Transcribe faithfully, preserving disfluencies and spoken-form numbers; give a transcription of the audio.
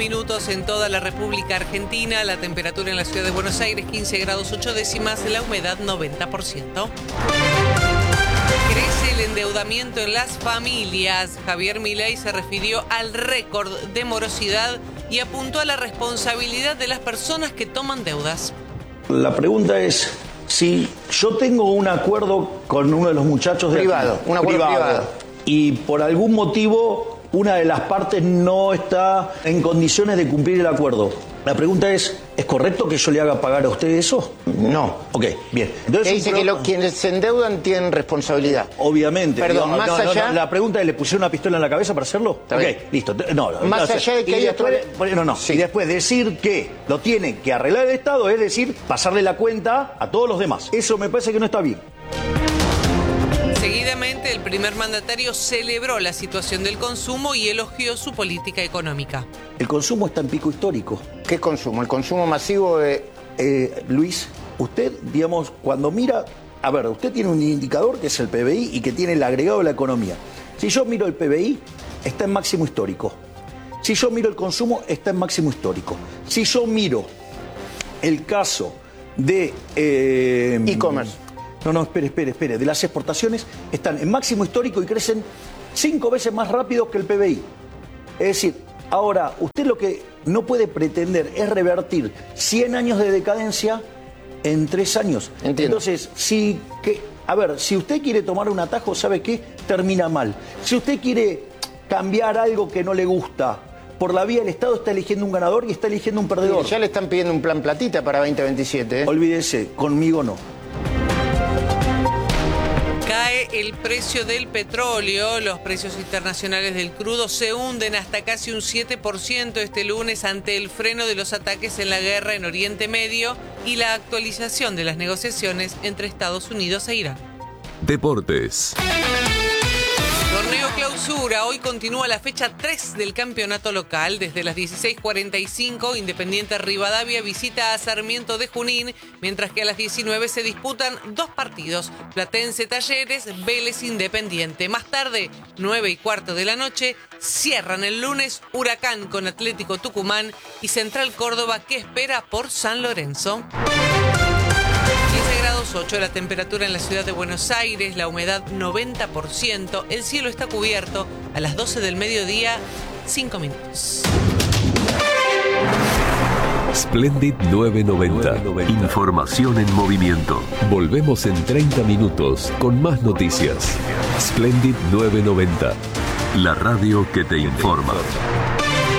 minutos en toda la República Argentina. La temperatura en la ciudad de Buenos Aires, quince grados ocho décimas, la humedad noventa por ciento. Crece el endeudamiento en las familias. Javier Milei se refirió al récord de morosidad y apuntó a la responsabilidad de las personas que toman deudas. La pregunta es, si yo tengo un acuerdo con uno de los muchachos de privado, aquí, un acuerdo privado, privado, y por algún motivo una de las partes no está en condiciones de cumplir el acuerdo, la pregunta es, ¿es correcto que yo le haga pagar a usted eso? No. Ok, bien. Entonces, dice pro... que lo, quienes se endeudan tienen responsabilidad. Obviamente. Perdón, no, más no, allá... No, la pregunta es, ¿le pusieron una pistola en la cabeza para hacerlo? Está ok, bien. listo. No, más no, allá de que hay después, otro... No, no. Sí. Y después decir que lo tiene que arreglar el Estado, es decir, pasarle la cuenta a todos los demás. Eso me parece que no está bien. Seguidamente, el primer mandatario celebró la situación del consumo y elogió su política económica. El consumo está en pico histórico. ¿Qué consumo? ¿El consumo masivo de...? Eh, Luis, usted, digamos, cuando mira... A ver, usted tiene un indicador que es el P B I y que tiene el agregado de la economía. Si yo miro el P B I, está en máximo histórico. Si yo miro el consumo, está en máximo histórico. Si yo miro el caso de... Eh, e-commerce. No, no, espere, espere, espere. De las exportaciones están en máximo histórico y crecen cinco veces más rápido que el P B I. Es decir, ahora, usted lo que no puede pretender es revertir cien años de decadencia en tres años. Entiendo. Entonces, si, que, a ver, si usted quiere tomar un atajo, ¿sabe qué? Termina mal. Si usted quiere cambiar algo que no le gusta, por la vía del Estado está eligiendo un ganador y está eligiendo un perdedor. Sí, ya le están pidiendo un plan platita para veinte veintisiete. ¿eh? Olvídese, conmigo no. Cae el precio del petróleo. Los precios internacionales del crudo se hunden hasta casi un siete por ciento este lunes ante el freno de los ataques en la guerra en Oriente Medio y la actualización de las negociaciones entre Estados Unidos e Irán. Deportes. Torneo Clausura. Hoy continúa la fecha tres del campeonato local. Desde las dieciséis cuarenta y cinco, Independiente Rivadavia visita a Sarmiento de Junín, mientras que a las diecinueve se disputan dos partidos: Platense Talleres, Vélez Independiente. Más tarde, nueve y cuarto de la noche, cierran el lunes Huracán con Atlético Tucumán y Central Córdoba, que espera por San Lorenzo. quince grados ocho la temperatura en la ciudad de Buenos Aires, la humedad noventa por ciento, el cielo está cubierto. A las doce del mediodía, cinco minutos. Splendid novecientos noventa. Información en movimiento. Volvemos en treinta minutos con más noticias. Splendid novecientos noventa. La radio que te informa.